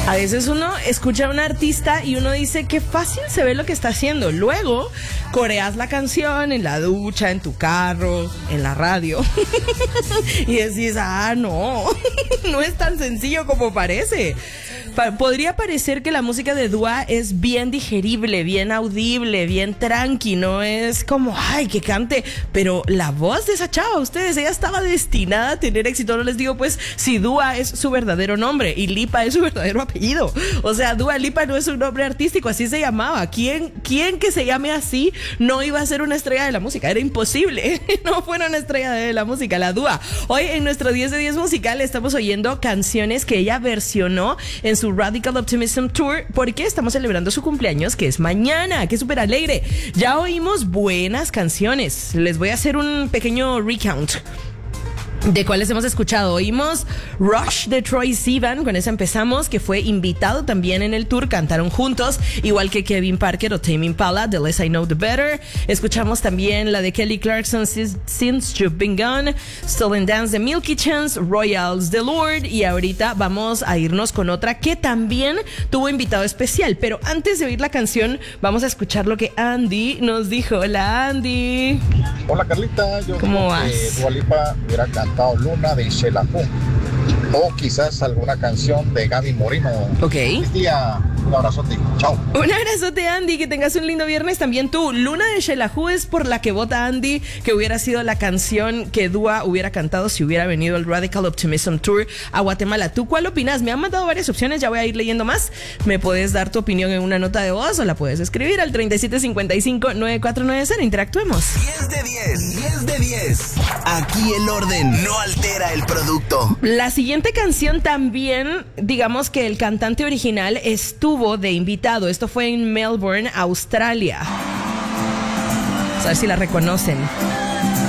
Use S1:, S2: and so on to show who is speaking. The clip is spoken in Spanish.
S1: A veces uno escucha a un artista y uno dice qué fácil se ve lo que está haciendo. Luego coreas la canción en la ducha, en tu carro, en la radio y decís, no, no es tan sencillo como parece. Podría parecer que la música de Dua es bien digerible, bien audible, bien tranqui, no es como, ay, que cante, pero la voz de esa chava, ustedes, ella estaba destinada a tener éxito. No les digo pues si Dua es su verdadero nombre y Lipa es su verdadero apellido. O sea, Dua Lipa no es un nombre artístico, así se llamaba. ¿Quién que se llame así no iba a ser una estrella de la música? Era imposible, no fuera una estrella de la música, la Dua. Hoy en nuestro 10 de 10 musical estamos oyendo canciones que ella versionó en su Radical Optimism Tour, porque estamos celebrando su cumpleaños, que es mañana, que es súper alegre. Ya oímos buenas canciones. Les voy a hacer un pequeño recount de cuáles hemos escuchado. Oímos Rush de Troye Sivan, con esa empezamos, que fue invitado también en el tour, cantaron juntos, igual que Kevin Parker o Tame Impala, The Less I Know The Better. Escuchamos también la de Kelly Clarkson, Since You've Been Gone, Stolen Dance de Milky Chance, Royals de Lord, y ahorita vamos a irnos con otra que también tuvo invitado especial. Pero antes de oír la canción, vamos a escuchar lo que Andy nos dijo. Hola, Andy.
S2: Hola, Carlita. Yo
S1: ¿Cómo vas?
S2: Que Dua Lipa hubiera cantado Luna de Sheila Hu, o quizás alguna canción de Gaby Moreno.
S1: Ok.
S2: Feliz día, un abrazote, chao.
S1: Un abrazote, Andy, que tengas un lindo viernes también tú. Luna de Sheila Hu es por la que vota Andy, que hubiera sido la canción que Dua hubiera cantado si hubiera venido el Radical Optimism Tour a Guatemala. ¿Tú cuál opinas? Me han mandado varias opciones, ya voy a ir leyendo más. Me puedes dar tu opinión en una nota de voz o la puedes escribir al 3755-9490. Interactuemos.
S3: 10 de 10, 10 de 10. Aquí el orden no altera el producto.
S1: La siguiente canción también, digamos que el cantante original estuvo de invitado. Esto fue en Melbourne, Australia. A ver si la reconocen.